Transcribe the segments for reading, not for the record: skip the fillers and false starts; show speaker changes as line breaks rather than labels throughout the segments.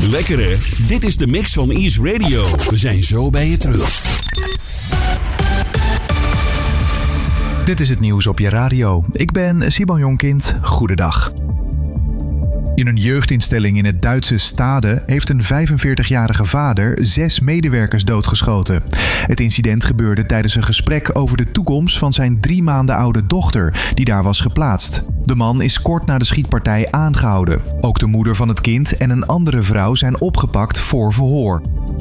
Lekker hè? Dit is de mix van Ease Radio. We zijn zo bij je terug.
Dit is het nieuws op je radio. Ik ben Simon Jonkind. Goedendag. In een jeugdinstelling in het Duitse Stade heeft een 45-jarige vader 6 medewerkers doodgeschoten. Het incident gebeurde tijdens een gesprek over de toekomst van zijn 3 maanden oude dochter, die daar was geplaatst. De man is kort na de schietpartij aangehouden. Ook de moeder van het kind en een andere vrouw zijn opgepakt voor verhoor.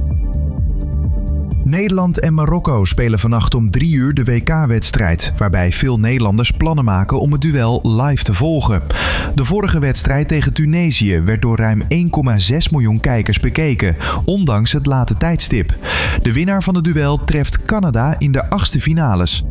Nederland en Marokko spelen vannacht om 3 uur de WK-wedstrijd, waarbij veel Nederlanders plannen maken om het duel live te volgen. De vorige wedstrijd tegen Tunesië werd door ruim 1,6 miljoen kijkers bekeken, ondanks het late tijdstip. De winnaar van het duel treft Canada in de 8e finales.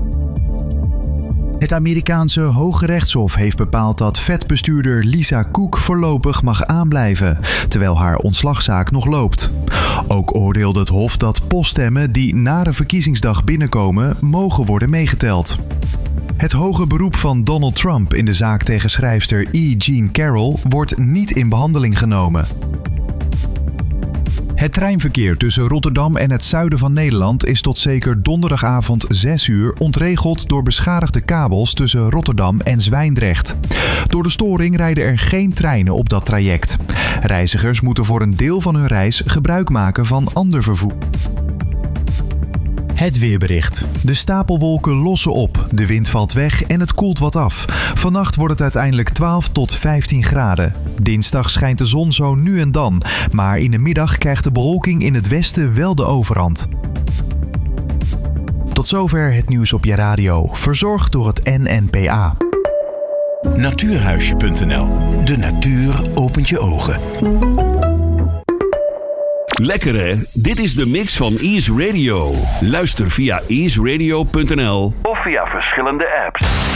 Het Amerikaanse Hoge Rechtshof heeft bepaald dat vetbestuurder Lisa Cook voorlopig mag aanblijven, terwijl haar ontslagzaak nog loopt. Ook oordeelde het Hof dat poststemmen die na de verkiezingsdag binnenkomen mogen worden meegeteld. Het hoge beroep van Donald Trump in de zaak tegen schrijfster E. Jean Carroll wordt niet in behandeling genomen. Het treinverkeer tussen Rotterdam en het zuiden van Nederland is tot zeker donderdagavond 6 uur ontregeld door beschadigde kabels tussen Rotterdam en Zwijndrecht. Door de storing rijden er geen treinen op dat traject. Reizigers moeten voor een deel van hun reis gebruik maken van ander vervoer. Het weerbericht. De stapelwolken lossen op, de wind valt weg en het koelt wat af. Vannacht wordt het uiteindelijk 12 tot 15 graden. Dinsdag schijnt de zon zo nu en dan, maar in de middag krijgt de bewolking in het westen wel de overhand. Tot zover het nieuws op je radio, verzorgd door het NNPA.
Natuurhuisje.nl. De natuur opent je ogen.
Lekker hè? Dit is de mix van Ease Radio. Luister via easeradio.nl of via verschillende apps.